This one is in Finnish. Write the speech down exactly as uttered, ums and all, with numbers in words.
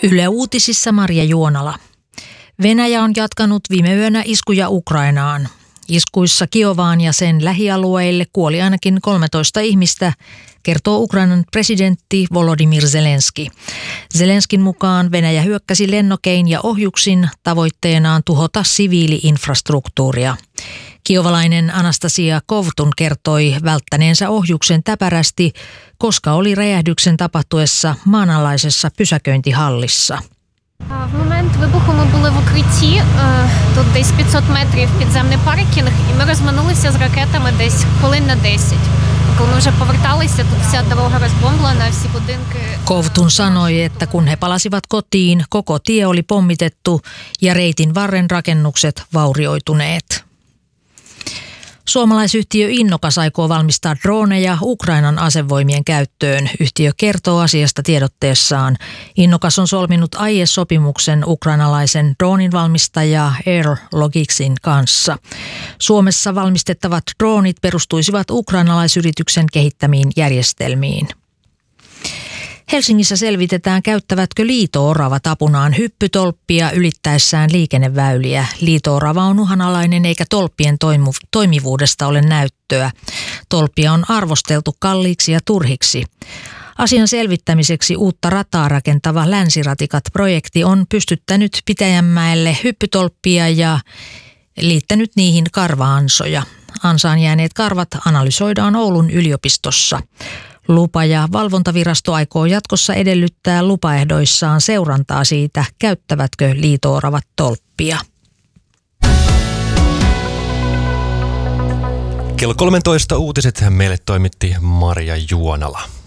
Yle Uutisissa Marja Juonala. Venäjä on jatkanut viime yönä iskuja Ukrainaan. Iskuissa Kiovaan ja sen lähialueille kuoli ainakin kolmetoista ihmistä, kertoo Ukrainan presidentti Volodymyr Zelenski. Zelenskin mukaan Venäjä hyökkäsi lennokein ja ohjuksin tavoitteenaan tuhota siviili-infrastruktuuria. Kiovalainen Anastasia Kovtun kertoi välttäneensä ohjuksen täpärästi, koska oli räjähdyksen tapahtuessa maanalaisessa pysäköintihallissa. В момент вибуху ми були в укритті, тут десь п'ятсот метрів підземний паркінг, і ми розминулися з ракетами десь хвилин на десять. Коли ми вже поверталися, тут вся дорога розбомблена, всі будинки... Kovtun sanoi, että kun he palasivat kotiin, koko tie oli pommitettu ja reitin varren rakennukset vaurioituneet. Suomalaisyhtiö Innokas aikoo valmistaa droneja Ukrainan asevoimien käyttöön. Yhtiö kertoo asiasta tiedotteessaan. Innokas on solminut aiesopimuksen ukrainalaisen dronin valmistaja Air Logicsin kanssa. Suomessa valmistettavat dronit perustuisivat ukrainalaisyrityksen kehittämiin järjestelmiin. Helsingissä selvitetään, käyttävätkö liito-oravat apunaan hyppytolppia ylittäessään liikenneväyliä. Liito-orava on uhanalainen eikä tolppien toimu- toimivuudesta ole näyttöä. Tolppia on arvosteltu kalliiksi ja turhiksi. Asian selvittämiseksi uutta rataa rakentava Länsiratikat-projekti on pystyttänyt Pitäjänmäelle hyppytolppia ja liittänyt niihin karva-ansoja. Ansaan jääneet karvat analysoidaan Oulun yliopistossa. Lupa- ja valvontavirasto aikoo jatkossa edellyttää lupaehdoissaan seurantaa siitä, käyttävätkö liito-oravat tolppia. Kello kolmetoista uutiset meille toimitti Marja Juonala.